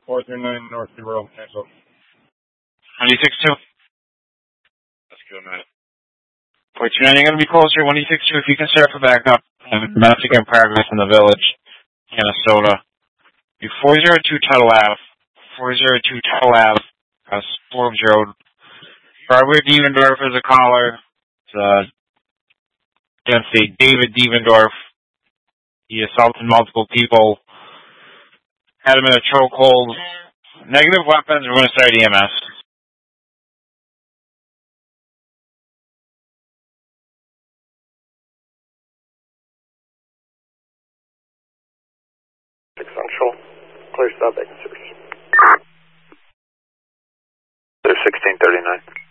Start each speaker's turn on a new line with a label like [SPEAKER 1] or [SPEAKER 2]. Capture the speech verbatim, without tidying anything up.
[SPEAKER 1] four three nine North Road, cancel.
[SPEAKER 2] ninety-six two.
[SPEAKER 1] Let's go, man.
[SPEAKER 2] four two nine, you're going to be closer. one six two, if you can start for backup. And domestic in progress in the village, Minnesota. Be four zero two Tuttle Ave. four zero two Tuttle Ave. That's Forbes Road. Robert Devendorf is a caller. It's, uh, against a David Devendorf. He assaulted multiple people. Had him in a chokehold. Negative weapons, we're going to start E M S.
[SPEAKER 3] Central. Clear stop vacancies. sixteen thirty-nine.